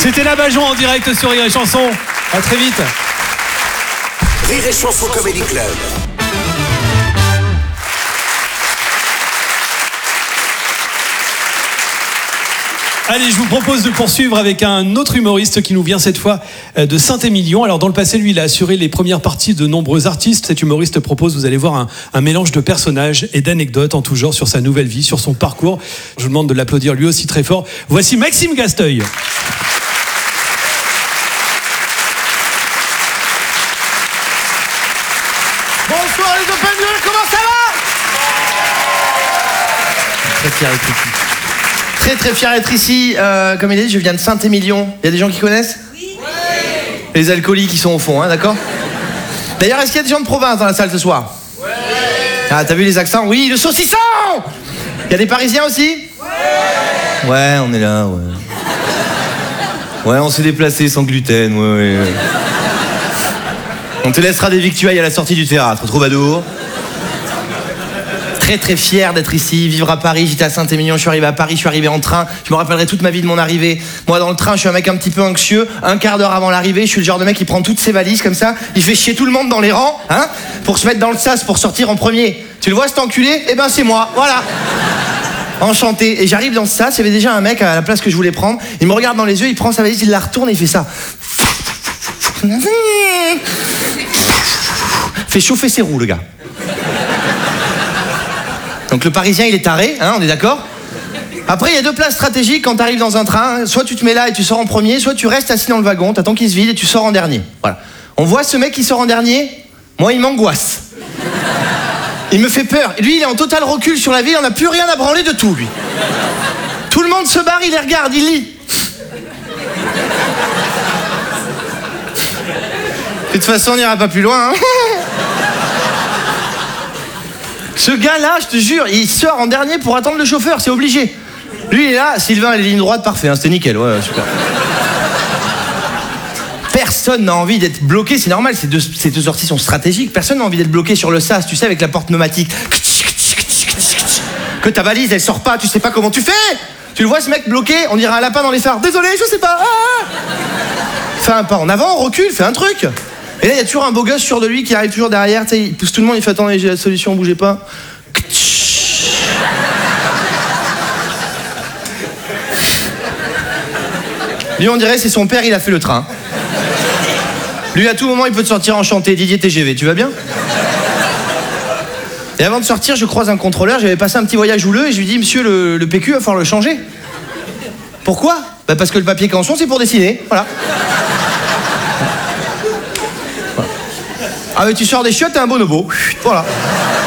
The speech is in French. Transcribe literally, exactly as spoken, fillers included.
C'était la Bajon en direct sur Rire et Chanson. À très vite. Rire et Chanson Comedy Club. Allez, je vous propose de poursuivre avec un autre humoriste qui nous vient cette fois de Saint-Émilion. Alors dans le passé, lui, il a assuré les premières parties de nombreux artistes. Cet humoriste propose, vous allez voir, un, un mélange de personnages et d'anecdotes en tout genre sur sa nouvelle vie, sur son parcours. Je vous demande de l'applaudir lui aussi très fort. Voici Maxime Gasteuil. Bonsoir les Open Duel, comment ça va? Très fier d'être ici. Très très fier d'être ici. Euh, comme il a dit, je viens de Saint-Émilion. Il y a des gens qui connaissent? Oui. Les alcooliques qui sont au fond, hein, d'accord? D'ailleurs, est-ce qu'il y a des gens de province dans la salle ce soir? Oui. Ah, t'as vu les accents? Oui, le saucisson! Il y a des Parisiens aussi? Oui. Ouais, on est là, ouais. Ouais, on s'est déplacé sans gluten, ouais, ouais, ouais. On te laissera des victuailles à la sortie du théâtre, troubadour. Très très fier d'être ici, vivre à Paris. J'étais à Saint-Émilion, je suis arrivé à Paris, je suis arrivé en train. Je me rappellerai toute ma vie de mon arrivée. Moi dans le train, je suis un mec un petit peu anxieux. Un quart d'heure avant l'arrivée, je suis le genre de mec qui prend toutes ses valises comme ça. Il fait chier tout le monde dans les rangs, hein, pour se mettre dans le sas, pour sortir en premier. Tu le vois cet enculé? Eh ben c'est moi, voilà. Enchanté. Et j'arrive dans ce sas, il y avait déjà un mec à la place que je voulais prendre. Il me regarde dans les yeux, il prend sa valise, il la retourne et il fait ça. Fait chauffer ses roues, le gars. Donc le Parisien, il est taré, hein, on est d'accord? Après, il y a deux places stratégiques quand tu arrives dans un train. Soit tu te mets là et tu sors en premier, soit tu restes assis dans le wagon, t'attends qu'il se vide et tu sors en dernier. Voilà. On voit ce mec qui sort en dernier, moi, il m'angoisse. Il me fait peur. Lui, il est en total recul sur la ville, on n'a plus rien à branler de tout, lui. Tout le monde se barre, il les regarde, il lit. De toute façon, on n'ira pas plus loin, hein. Ce gars-là, je te jure, il sort en dernier pour attendre le chauffeur, c'est obligé. Lui, il est là, Sylvain, les lignes droites, parfait, hein, c'était nickel, ouais, super. Personne n'a envie d'être bloqué, c'est normal, ces deux, ces deux sorties sont stratégiques. Personne n'a envie d'être bloqué sur le sas, tu sais, avec la porte pneumatique. Que ta valise, elle sort pas, tu sais pas comment tu fais. Tu le vois, ce mec bloqué, on dirait un lapin dans les phares. Désolé, je sais pas. Ah, fais un pas en avant, recule, fais un truc. Et là, il y a toujours un beau gosse sûr de lui qui arrive toujours derrière, tu sais, il pousse tout le monde, il fait attendez, j'ai la solution, bougez pas. Lui, on dirait c'est son père, il a fait le train. Lui, à tout moment, il peut te sortir enchanté, Didier T G V, tu vas bien? Et avant de sortir, je croise un contrôleur, j'avais passé un petit voyage houleux et je lui dis, monsieur, le, le P Q, il va falloir le changer. Pourquoi? Bah parce que le papier canson, c'est pour dessiner, voilà. Ah mais tu sors des chiottes, t'es un bonobo. Voilà.